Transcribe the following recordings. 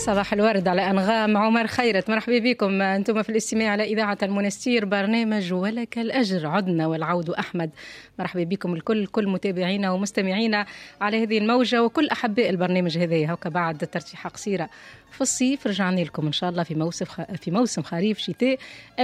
صباح الورد على أنغام عمر خيرت. مرحبا بكم أنتم في الاستماع على إذاعة المنستير، برنامج ولك الأجر. عدنا والعود أحمد. مرحبا بكم الكل، كل متابعينا ومستمعينا على هذه الموجة، وكل أحباء البرنامج هذا. هكا بعد ترتيحة قصيرة في الصيف رجعنا لكم إن شاء الله في موسم خريف شتاء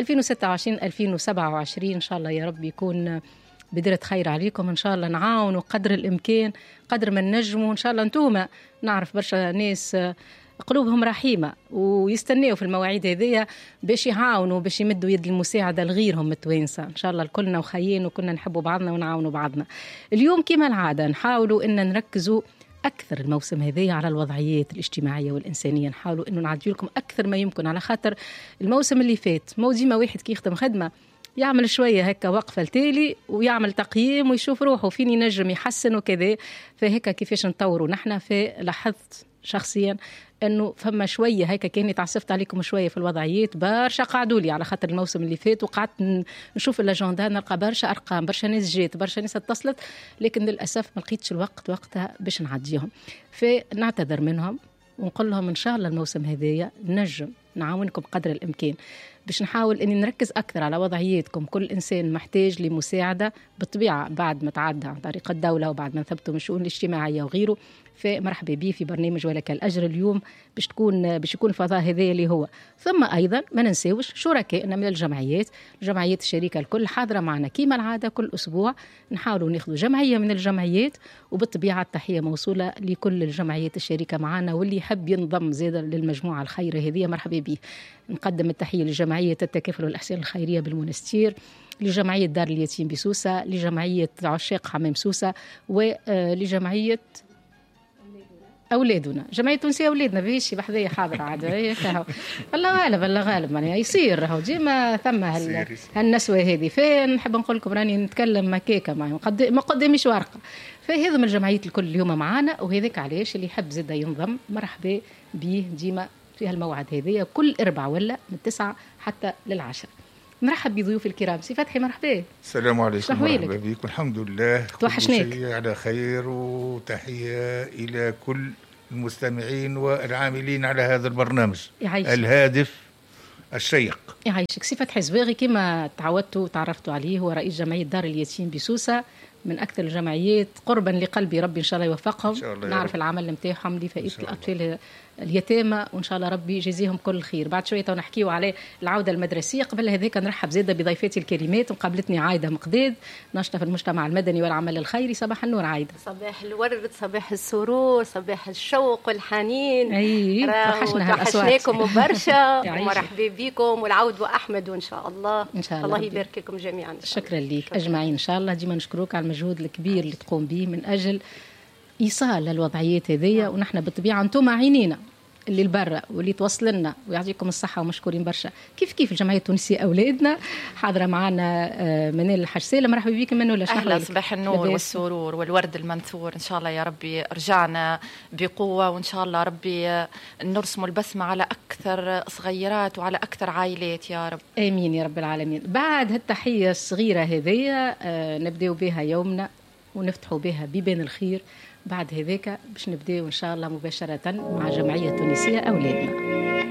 2026-2027. إن شاء الله يا رب يكون بدرة خير عليكم. إن شاء الله نعاونوا قدر الإمكان، قدر ما نجموا. إن شاء الله أنتوما نعرف برشا ناس قلوبهم رحيمة ويستنوا في المواعيد هذية باش يعاونوا، باش يمدوا يد المساعدة لغيرهم التوانسة. إن شاء الله كلنا وخيين وكنا نحبوا بعضنا ونعاونوا بعضنا. اليوم كما العادة نحاولوا إن نركزوا أكثر الموسم هذية على الوضعيات الاجتماعية والإنسانية. نحاولوا إنه نعدي لكم أكثر ما يمكن، على خاطر الموسم اللي فات ديما واحد كي يخدم خدمة يعمل شوية هكا وقفة التالي ويعمل تقييم ويشوف روحه فين ينجم يحسن وكذا. فهيك كيفاش نطوروا نحن. فلاحظت شخصيا انه فما شويه هيك كاني تعصفت عليكم شويه في الوضعيات. برشا قعدوا لي على خاطر الموسم اللي فات، وقعدت نشوف الاجندا نلقى برشا ارقام، برشا ناس جات، برشا ناس اتصلت، لكن للاسف ما لقيتش الوقت وقتها باش نعديهم. فنعتذر منهم ونقول لهم ان شاء الله الموسم هذايا نجم نعاونكم قدر الامكان باش نحاول اني نركز اكثر على وضعياتكم. كل انسان محتاج لمساعده بالطبيعه بعد ما تعدى عن طريق الدوله وبعد ما نثبتوا من الشؤون الاجتماعيه وغيره. فمرحبا بي في برنامج ولك الاجر اليوم باش يكون الفضاء هذا اللي هو. ثم ايضا ما ننساوش شركائنا من الجمعيات الشريكه الكل حاضره معنا كيما العاده. كل اسبوع نحاولوا ناخذوا جمعيه من الجمعيات، وبالطبيعه التحيه موصوله لكل الجمعيات الشريكه معنا، واللي يحب ينضم زيد للمجموعه الخيريه هذه مرحبا به. نقدم التحيه لجمعيه التكافل والاحسان الخيريه بالمنستير، لجمعيه دار اليتيم بسوسه، لجمعيه عشاق حمام سوسه، ولجمعيه أولادنا، جمعية تونسية أولادنا بيشي بحذية حاضرة عاد. الله غالب يعني يصير راهو ديما ثم هالنسوة هذه. فنحب نقول لكم راني نتكلم مكيكة ما قداميش ورقة. فهذا من الجمعيات الكل اليوم معانا، وهذاك علاش اللي يحب زيدا ينضم مرحبا به ديما في هالموعد هذه كل 4 ولا من 9 حتى لل10. مرحب بضيوف الكرام. سي فتحي مرحبا. السلام عليكم. مرحبا بكم. الحمد لله توحشناك على خير، وتحية إلى كل المستمعين والعاملين على هذا البرنامج الهادف الشيق. يعيشك. سي فتحي زباغي كما تعودتوا وتعرفتوا عليه، هو رئيس جمعية دار اليتيم بسوسة، من أكثر الجمعيات قربا لقلبي. ربي إن شاء الله يوفقهم. نعرف العمل نتاعهم لفائدة الأطفال اليتامى، وإن شاء الله ربي يجزيهم كل خير. بعد شوية نحكيوا على العودة المدرسية. قبل هذاك نرحب زيادة بضيفاتي الكريمات. وقابلتني عايدة مقداد، ناشطة في المجتمع المدني والعمل الخيري. صباح النور عايدة. صباح الورد، صباح السرور، صباح الشوق والحنين. توحشناكم برشا. ومرحبا بكم، والعود وأحمد وإن شاء الله. إن شاء الله الله يبارك لكم جميعا. شكرا لك أجمعين. إن شاء الله ديما نشكروك على المجهود الكبير اللي تقوم به من أجل إيصال الوضعيات هذية. ونحن بالطبيعة أنتم عينينا اللي البرة واللي توصل لنا، ويعطيكم الصحة ومشكورين برشا. كيف الجمعية التونسية أولادنا حاضرة معنا منال الحاج سالم. مرحبا بك منال. أهلا، صباح النور والسرور والورد المنثور. إن شاء الله يا ربي رجعنا بقوة، وإن شاء الله ربي نرسم البسمة على أكثر صغيرات وعلى أكثر عائلات يا رب. آمين يا رب العالمين. بعد هالتحية الصغيرة هذية نبدأ بها يومنا ونفتحوا بها بيبان الخير. بعد هذاك باش نبداو إن شاء الله مباشرة مع جمعية تونسية أولادنا.